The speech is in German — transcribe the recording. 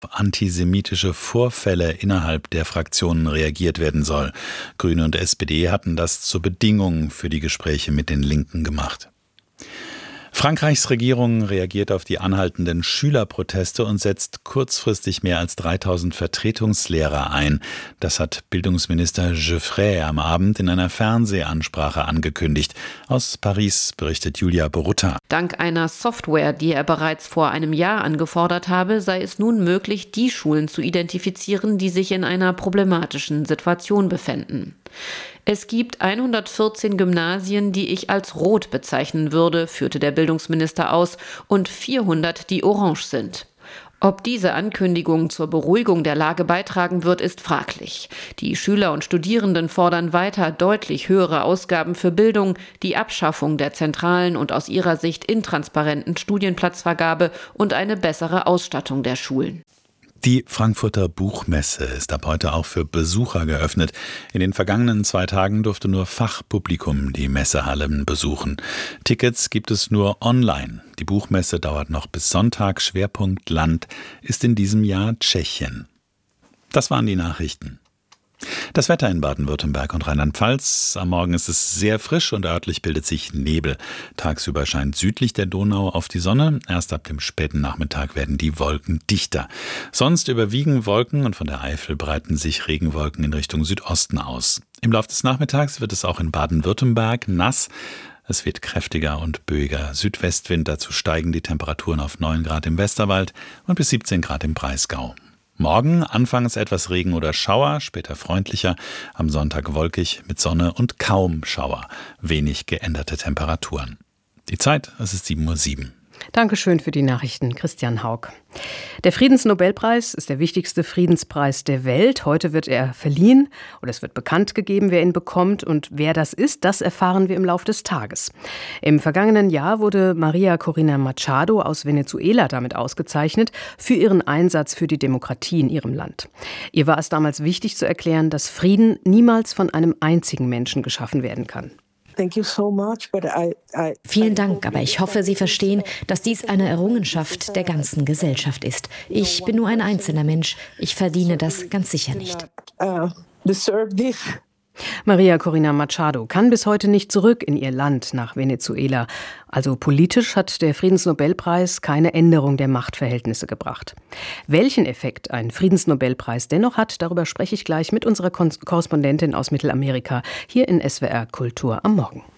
antisemitische Vorfälle innerhalb der Fraktionen reagiert werden soll. Grüne und SPD hatten das zur Bedingung für die Gespräche mit den Linken gemacht. Frankreichs Regierung reagiert auf die anhaltenden Schülerproteste und setzt kurzfristig mehr als 3000 Vertretungslehrer ein. Das hat Bildungsminister Geoffrey am Abend in einer Fernsehansprache angekündigt. Aus Paris berichtet Julia Borutta. Dank einer Software, die er bereits vor einem Jahr angefordert habe, sei es nun möglich, die Schulen zu identifizieren, die sich in einer problematischen Situation befänden. Es gibt 114 Gymnasien, die ich als rot bezeichnen würde, führte der Bildungsminister aus, und 400, die orange sind. Ob diese Ankündigung zur Beruhigung der Lage beitragen wird, ist fraglich. Die Schüler und Studierenden fordern weiter deutlich höhere Ausgaben für Bildung, die Abschaffung der zentralen und aus ihrer Sicht intransparenten Studienplatzvergabe und eine bessere Ausstattung der Schulen. Die Frankfurter Buchmesse ist ab heute auch für Besucher geöffnet. In den vergangenen 2 Tagen durfte nur Fachpublikum die Messehallen besuchen. Tickets gibt es nur online. Die Buchmesse dauert noch bis Sonntag. Schwerpunkt Land ist in diesem Jahr Tschechien. Das waren die Nachrichten. Das Wetter in Baden-Württemberg und Rheinland-Pfalz. Am Morgen ist es sehr frisch und örtlich bildet sich Nebel. Tagsüber scheint südlich der Donau auf die Sonne. Erst ab dem späten Nachmittag werden die Wolken dichter. Sonst überwiegen Wolken und von der Eifel breiten sich Regenwolken in Richtung Südosten aus. Im Laufe des Nachmittags wird es auch in Baden-Württemberg nass. Es wird kräftiger und böiger Südwestwind. Dazu steigen die Temperaturen auf 9 Grad im Westerwald und bis 17 Grad im Breisgau. Morgen anfangs etwas Regen oder Schauer, später freundlicher, am Sonntag wolkig mit Sonne und kaum Schauer. Wenig geänderte Temperaturen. Die Zeit, es ist 7:07 Uhr. Dankeschön für die Nachrichten, Christian Haug. Der Friedensnobelpreis ist der wichtigste Friedenspreis der Welt. Heute wird er verliehen oder es wird bekannt gegeben, wer ihn bekommt. Und wer das ist, das erfahren wir im Laufe des Tages. Im vergangenen Jahr wurde Maria Corina Machado aus Venezuela damit ausgezeichnet für ihren Einsatz für die Demokratie in ihrem Land. Ihr war es damals wichtig zu erklären, dass Frieden niemals von einem einzigen Menschen geschaffen werden kann. Vielen Dank, aber ich hoffe, Sie verstehen, dass dies eine Errungenschaft der ganzen Gesellschaft ist. Ich bin nur ein einzelner Mensch. Ich verdiene das ganz sicher nicht. Maria Corina Machado kann bis heute nicht zurück in ihr Land nach Venezuela. Also politisch hat der Friedensnobelpreis keine Änderung der Machtverhältnisse gebracht. Welchen Effekt ein Friedensnobelpreis dennoch hat, darüber spreche ich gleich mit unserer Korrespondentin aus Mittelamerika hier in SWR Kultur am Morgen.